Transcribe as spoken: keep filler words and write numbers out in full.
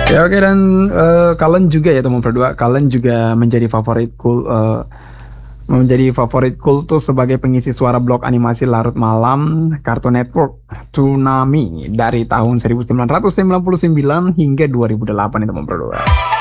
Ya oke dan eh, kalian juga ya teman berdua, kalian juga menjadi favorit kul eh, menjadi favorit kultus sebagai pengisi suara blok animasi larut malam Cartoon Network Toonami dari tahun seribu sembilan ratus sembilan puluh sembilan hingga dua ribu delapan itu teman berdua.